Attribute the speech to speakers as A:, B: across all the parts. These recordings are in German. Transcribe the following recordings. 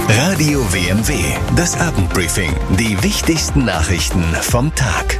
A: Radio WMW, das Abendbriefing. Die wichtigsten Nachrichten vom Tag.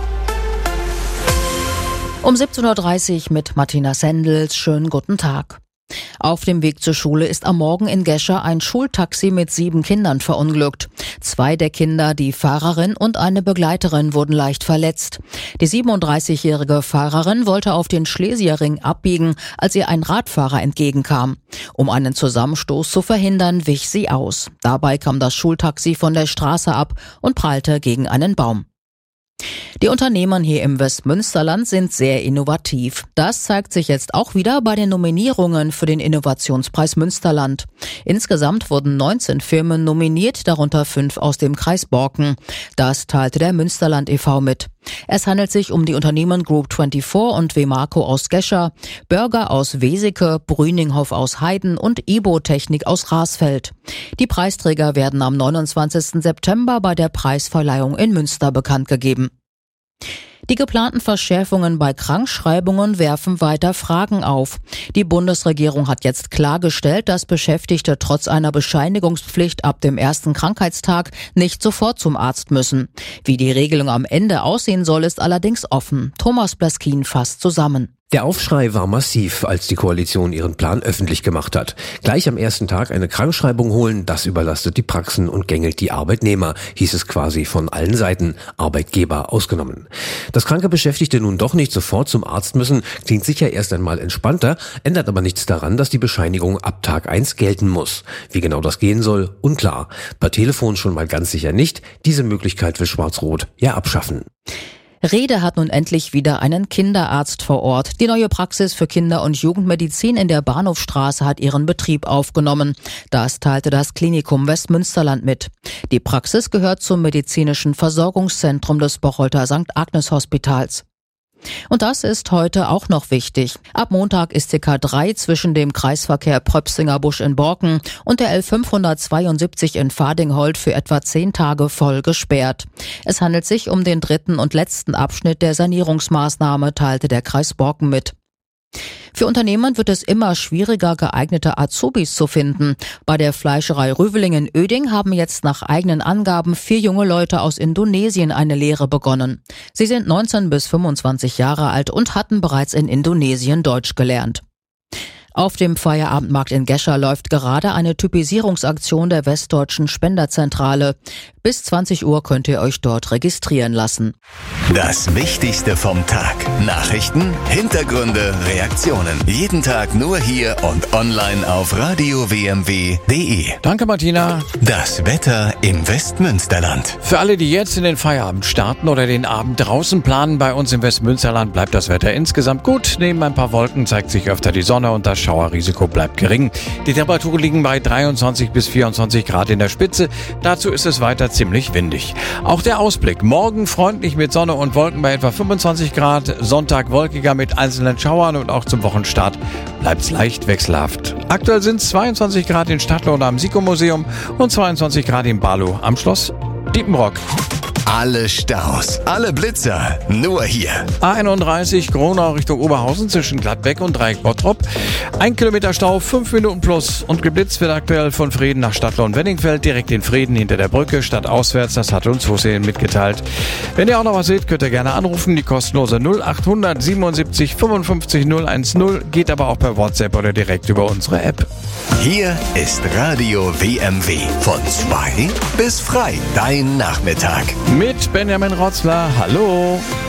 B: Um 17.30 Uhr mit Martina Sendels. Schönen guten Tag. Auf dem Weg zur Schule ist am Morgen in Gescher ein Schultaxi mit 7 Kindern verunglückt. 2 der Kinder, die Fahrerin und eine Begleiterin, wurden leicht verletzt. Die 37-jährige Fahrerin wollte auf den Schlesierring abbiegen, als ihr ein Radfahrer entgegenkam. Um einen Zusammenstoß zu verhindern, wich sie aus. Dabei kam das Schultaxi von der Straße ab und prallte gegen einen Baum. Die Unternehmen hier im Westmünsterland sind sehr innovativ. Das zeigt sich jetzt auch wieder bei den Nominierungen für den Innovationspreis Münsterland. Insgesamt wurden 19 Firmen nominiert, darunter 5 aus dem Kreis Borken. Das teilte der Münsterland e.V. mit. Es handelt sich um die Unternehmen Group 24 und Wemarco aus Gescher, Börger aus Weseke, Brüninghoff aus Heiden und Ibo-Technik aus Rasfeld. Die Preisträger werden am 29. September bei der Preisverleihung in Münster bekannt gegeben. Die geplanten Verschärfungen bei Krankschreibungen werfen weiter Fragen auf. Die Bundesregierung hat jetzt klargestellt, dass Beschäftigte trotz einer Bescheinigungspflicht ab dem ersten Krankheitstag nicht sofort zum Arzt müssen. Wie die Regelung am Ende aussehen soll, ist allerdings offen. Thomas Blaskin fasst zusammen.
C: Der Aufschrei war massiv, als die Koalition ihren Plan öffentlich gemacht hat. Gleich am ersten Tag eine Krankschreibung holen, das überlastet die Praxen und gängelt die Arbeitnehmer, hieß es quasi von allen Seiten, Arbeitgeber ausgenommen. Dass kranke Beschäftigte nun doch nicht sofort zum Arzt müssen, klingt sicher erst einmal entspannter, ändert aber nichts daran, dass die Bescheinigung ab Tag 1 gelten muss. Wie genau das gehen soll, unklar. Per Telefon schon mal ganz sicher nicht. Diese Möglichkeit will Schwarz-Rot ja abschaffen.
B: Rede hat nun endlich wieder einen Kinderarzt vor Ort. Die neue Praxis für Kinder- und Jugendmedizin in der Bahnhofstraße hat ihren Betrieb aufgenommen. Das teilte das Klinikum Westmünsterland mit. Die Praxis gehört zum medizinischen Versorgungszentrum des Bocholter St. Agnes Hospitals. Und das ist heute auch noch wichtig. Ab Montag ist die K3 zwischen dem Kreisverkehr Pröpsinger-Busch in Borken und der L572 in Fadinghold für etwa 10 Tage voll gesperrt. Es handelt sich um den 3. und letzten Abschnitt der Sanierungsmaßnahme, teilte der Kreis Borken mit. Für Unternehmen wird es immer schwieriger, geeignete Azubis zu finden. Bei der Fleischerei Rüveling in Oeding haben jetzt nach eigenen Angaben 4 junge Leute aus Indonesien eine Lehre begonnen. Sie sind 19 bis 25 Jahre alt und hatten bereits in Indonesien Deutsch gelernt. Auf dem Feierabendmarkt in Gescher läuft gerade eine Typisierungsaktion der Westdeutschen Spenderzentrale. Bis 20 Uhr könnt ihr euch dort registrieren lassen.
A: Das Wichtigste vom Tag. Nachrichten, Hintergründe, Reaktionen. Jeden Tag nur hier und online auf radiowmw.de.
D: Danke, Martina.
A: Das Wetter im Westmünsterland.
D: Für alle, die jetzt in den Feierabend starten oder den Abend draußen planen, bei uns im Westmünsterland bleibt das Wetter insgesamt gut. Neben ein paar Wolken zeigt sich öfter die Sonne und das Schauerrisiko bleibt gering. Die Temperaturen liegen bei 23 bis 24 Grad in der Spitze. Dazu ist es weiter ziemlich windig. Auch der Ausblick. Morgen freundlich mit Sonne und Wolken bei etwa 25 Grad. Sonntag wolkiger mit einzelnen Schauern und auch zum Wochenstart bleibt es leicht wechselhaft. Aktuell sind es 22 Grad in Stadtlohn am SIKO-Museum und 22 Grad in Barlow am Schloss Diepenbrock.
A: Alle Staus, alle Blitzer, nur hier.
D: A31 Gronau Richtung Oberhausen zwischen Gladbeck und Dreieck Bottrop. 1 Kilometer Stau, 5 Minuten plus. Und geblitzt wird aktuell von Frieden nach Stadtlohn-Weddingfeld, direkt in Frieden hinter der Brücke, stadtauswärts. Das hat uns Hussein mitgeteilt. Wenn ihr auch noch was seht, könnt ihr gerne anrufen. Die kostenlose 0800 77 55 010 geht aber auch per WhatsApp oder direkt über unsere App.
A: Hier ist Radio WMW. Von 2 bis frei. Dein Nachmittag.
D: Mit Benjamin Rotzler. Hallo.